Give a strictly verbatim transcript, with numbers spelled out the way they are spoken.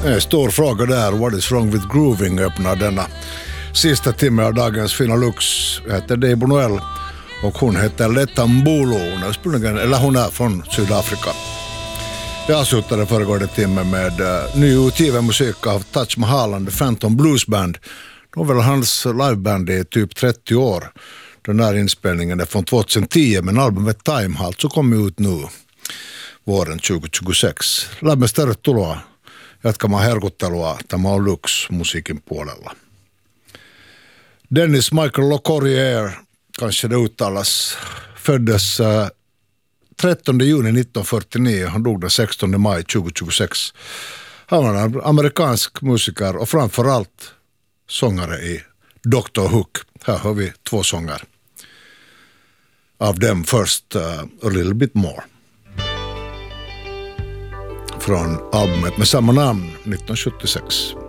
En stor fråga där, what is wrong with grooving, öppnar denna sista timme av dagens Fina Lux. Jag heter Deibo Noel och hon heter Letta Mbulu, eller hon är från Sydafrika. Jag avslutade föregående timme med uh, nyutgiven musik av Taj Mahal and the Phantom Blues Band. Det var väl hans liveband i typ trettio år. Den där inspelningen är från tjugohundratio, men albumet Time har alltså kommit ut nu våren tjugohundratjugosex. Lämmästä tuloa jatkamaan herkuttelua. Tämä on Lux musiikin puolella. Dennis Michael LeCourrier, kanske det uttalas, föddes uh, trettonde juni nittonhundrafyrtionio. Han dog den sextonde maj tjugohundratjugosex. Han var en amerikansk musiker och framförallt sångare i doktor Hook. Här har vi två sånger. Av dem först uh, A Little Bit More. Från albumet med samma namn nittonhundrasjuttiosex.